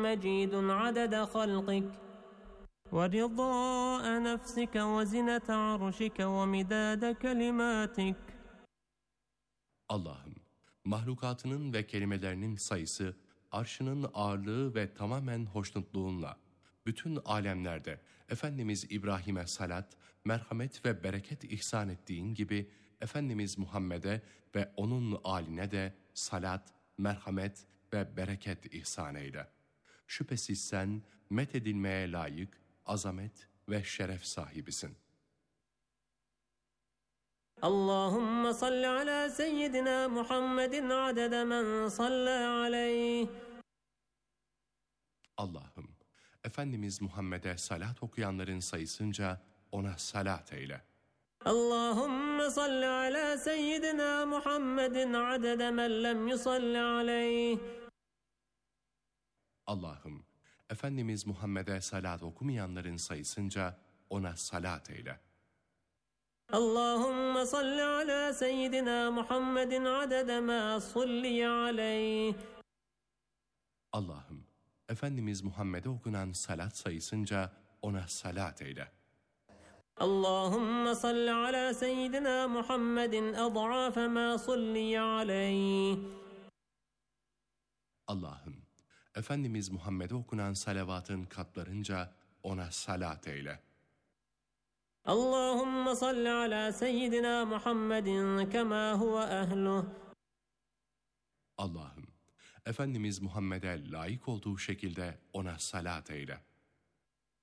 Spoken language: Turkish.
مجيد عدد خلقك ورضاء نفسك وزنة عرشك ومداد كلماتك. Allah'ım, mahlukatının ve kelimelerinin sayısı, arşının ağırlığı ve tamamen hoşnutluğunla, bütün alemlerde Efendimiz İbrahim'e salat, merhamet ve bereket ihsan ettiğin gibi, Efendimiz Muhammed'e ve onun âline de salat, merhamet ve bereket ihsan eyle. Şüphesiz sen methedilmeye layık, azamet ve şeref sahibisin. اللهم صل على سيدنا محمد عدد من صلى عليه. Allah'ım, Efendimiz Muhammed'e salat okuyanların sayısınca ona salat eyle. اللهم صل على سيدنا محمد عدد من لم يصل عليه. Allah'ım, Efendimiz Muhammed'e salat okumayanların sayısınca ona salat eyle. اللهم صل على سيدنا محمد عدد ما صلي عليه. Allah'ım, Efendimiz Muhammed'e okunan salat sayısınca ona salat eyle. اللهم صل على سيدنا محمد أضعاف ما صلي عليه. Allah'ım, Efendimiz Muhammed'e okunan salavatın katlarınca ona salat eyle. اللهم صل على سيدنا محمد كما هو أهله. Allah'ım, Efendimiz Muhammed'e layık olduğu şekilde ona salat eyle.